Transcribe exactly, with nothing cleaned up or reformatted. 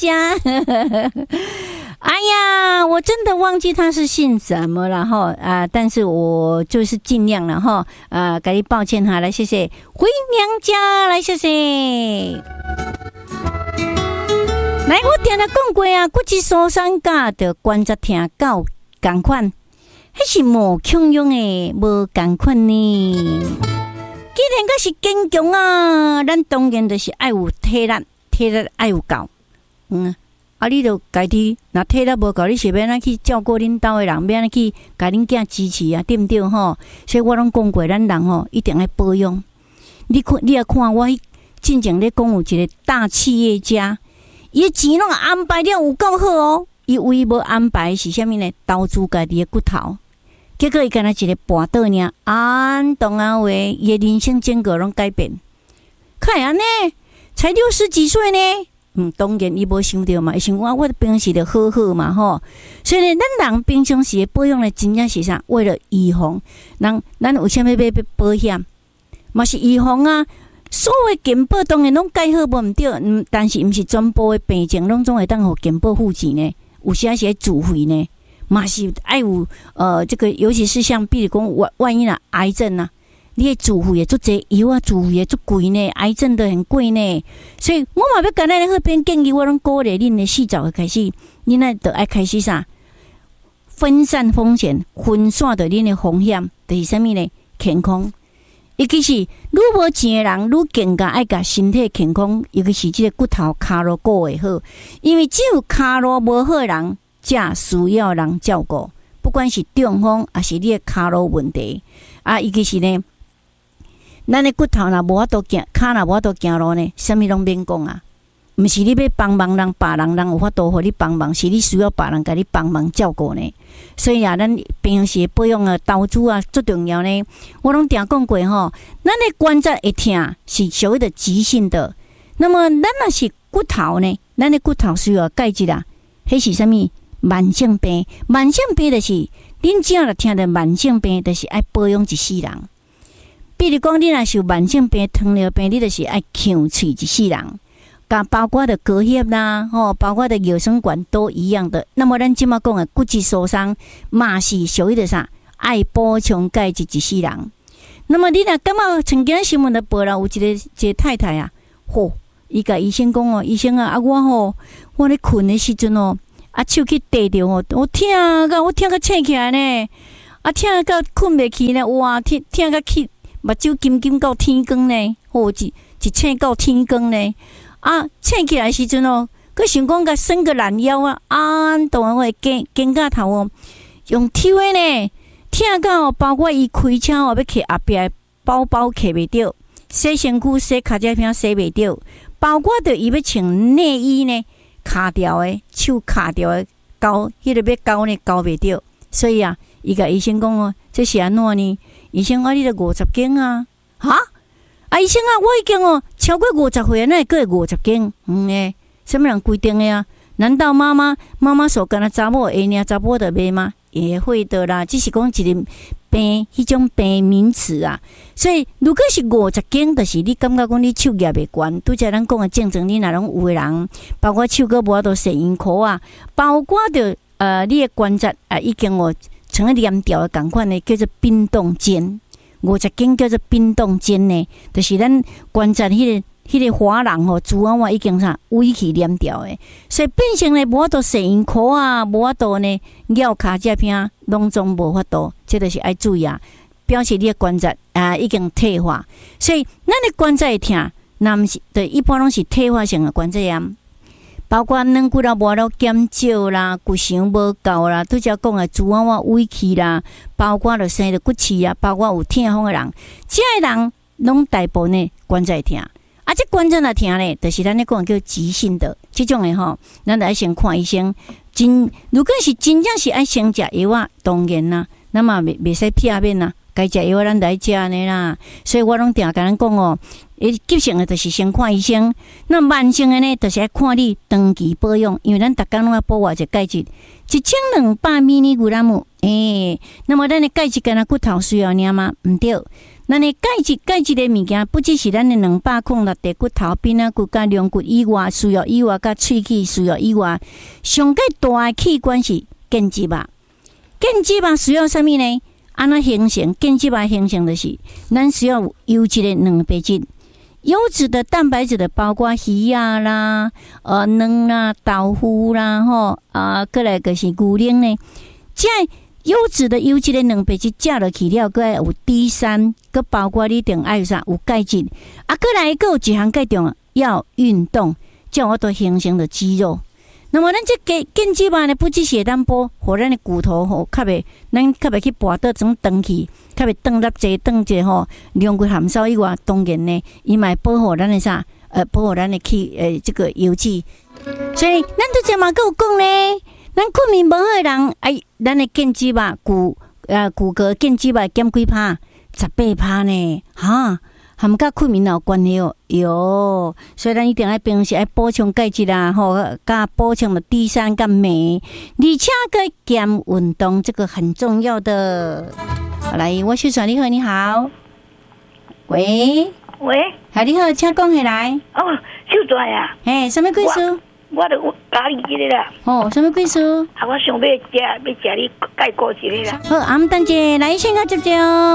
家。哎呀，我真的忘记他是姓什么了哈啊！但是我就是尽量了哈啊，给你抱歉哈，来谢谢回娘家，来谢谢。来，我定了讲过啊，骨质疏松甲着关节疼到同款，迄是无强用的，无同款呢。既然个是坚强啊，咱当然就是爱有体力，体力爱有够，嗯。啊！你著家己若体力无够，你是要安去照顾恁兜的人，要安去甲恁囝支持啊，对毋对吼？所以我拢讲过，咱人吼一定要保养。你看，你也看我进前咧讲有一个大企业家，伊钱拢安排了有够好哦。伊唯一无安排是啥物呢？投资家己的骨头，结果伊干那一个跋倒尔，安当啊话，伊的人生整个拢改变。看安尼，才六十几岁呢。嗯，当然伊无想到嘛，伊想我我平时就好好嘛吼，所以呢，咱人平常时保养的真正是啥？为了预防，人咱为什么要要保险？嘛是预防啊！所有的健保当然拢改好无毋对，嗯，但是毋是全部的病症拢总会当互健保付钱呢，有些是自费呢，嘛是爱有呃这个，尤其是像比如讲万万一啦癌症啊。你的自费也足济，药啊自费也足贵呢，癌症都很贵呢。所以我嘛要甲咱好边建议，我拢鼓励恁的四早开始，恁那就爱开始啥？分散风险，分散着恁的风险，就是啥物呢？健康，尤其是愈无钱的人，愈更加爱甲身体健康，尤其是这个骨头骹路顾会好，因为只有骹路无好的人，才需要人照顾。不管是中风，还是你的骹路问题啊，尤其是呢。咱的骨头若无法度行，骹若无法度行路呢，啥物拢免讲啊！毋是你要帮忙人，别人人有法度互你帮忙，是你需要别人甲你帮忙照顾呢。所以啊，咱平常时保养啊、投资啊，最重要呢。我拢定讲过吼，咱的关节会痛是所谓的急性的。那么咱若是骨头呢，咱的骨头需要钙质啊，迄是啥物？慢性病，慢性病就是恁只要若听到慢性病，就是爱保养一世人。比如讲，你若是有慢性病、糖尿病，你就是爱呛喙一世人。甲包括的高血啦，吼，包括的尿酸管都一样的。那么咱即马讲的骨质疏松，嘛是属于的啥？爱补充钙质一世人。那么你若感觉曾经新闻的报道，有一个一个太太啊，吼，伊甲医生讲哦，医生啊，啊我吼，我咧困的时阵哦，啊手去逮着哦，我痛个，我痛个醒起来呢，啊痛到困袂去呢，哇，痛痛个去。目睭金金到天光呢，或一一醒到天光呢，啊，醒起来时阵哦，佮想讲甲伸个懒腰啊，啊，当然会肩肩胛头哦，用抽的呢，听到包括伊开车哦，要摕后壁包包摕袂着，洗身躯、洗脚趾片洗袂着，包括着伊要穿内衣呢，卡掉的，手卡掉的，交迄个要交呢，交袂着，所以啊，伊甲医生讲哦，这是安怎呢？医生啊，你都五十斤啊？哈？啊，医生啊，我已经哦超过五十岁，那会过五十斤？嗯诶，什么人规定的啊？难道妈妈妈妈所干的查某会领查某的袂吗？也会的啦，只是讲一个病，迄种病名词啊。所以如果是五十斤，就是你感觉讲你手业袂悬，拄则咱讲的正常，你若拢有的人，包括手个无法度洗银箍啊，包括着呃你的关节啊，已经哦。成了黏掉的感款呢，叫做冰冻肩。五十斤叫做冰冻肩呢，就是咱关节迄个迄个滑囊吼，主要话已经啥萎去黏掉的，所以变成呢无法度洗银箍啊，无法度呢咬骹趾片，拢总无法度，这就是爱注意啊，表示你的关节啊已经退化，所以咱的关节会痛，那毋是对一般拢是退化性的关节炎。包括软骨啦、无了减少啦、骨相无够啦，拄则讲的主要话萎去啦，包括了生着骨刺啊，包括有痛风的人，这个人拢大部分呢关节痛，啊，这关节若痛呢，就是咱咧讲叫急性的，这种的吼，咱得先看医生。真如果是真正是爱先食药啊，当然啦，那么袂袂使片面啦，该食药咱来食呢啦。所以我拢定甲咱讲哦。诶，急性的就是先看医生，那慢性的呢，就是要看你长期保养，因为咱逐工拢要补偌者钙质，一千两百毫米古拉姆。诶，那么咱的钙质跟咱骨头需要领吗？毋对，咱咱的钙质，钙质的物件不只是咱的两百孔六地骨头、边仔骨、甲龙骨以外，需要以外，甲喙齿需要以外，上个大的器官是腱肌肉。腱肌肉需要啥物呢？安怎形成？腱肌肉形成就是咱需要优质的蛋白质。优质的蛋白质的包括鱼啊啦、呃卵啦、豆腐啦，吼啊，过来就是牛奶呢。这优质的优质的蛋白质食落去了，搁爱有 D 三，搁包括你定爱有啥有钙质，啊，过来搁有一项介重要运动，这我都形成了肌肉。那么咱这腱腱肌肉呢，不只是咱保互咱的骨头吼，较袂咱较袂去跋倒种长去，较袂长粒济长济吼，两骨含少以外，当然呢，伊嘛保护咱的啥，呃，保护咱的气，呃，这个油脂。所以咱都这嘛，搁有讲呢，咱困眠无好的人，哎，咱的腱肌肉骨呃骨骼腱肌肉减几趴？十八趴呢，哈。含甲困眠有关系哦，哟，所以咱一定要平时爱补充钙质啦，吼，加补充了 D 三跟镁，而且个减运动，这个很重要的。好来，我秀爽，你好，你好，喂喂， 嗨，你好，请讲起来。 哦，秀爽呀， 嘿，什么贵事？ 我都有咖喱一个啦。 哦，什么贵事？ 啊，我想要食，要食你介绍一个啦。 好，俺们等者来先个接接哦。